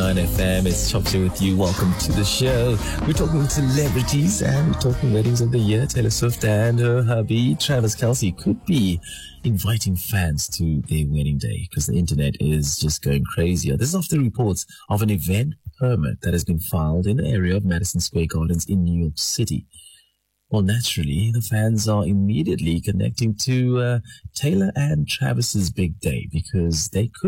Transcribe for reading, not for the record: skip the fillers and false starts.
101.9 FM. It's Chopsy with you. Welcome to the show. We're talking celebrities and we're talking weddings of the year. Taylor Swift and her hubby, Travis Kelce, could be inviting fans to their wedding day because the internet is just going crazy. This is after reports of an event permit that has been filed in the area of Madison Square Gardens in New York City. Well, naturally, the fans are immediately connecting to Taylor and Travis's big day because they could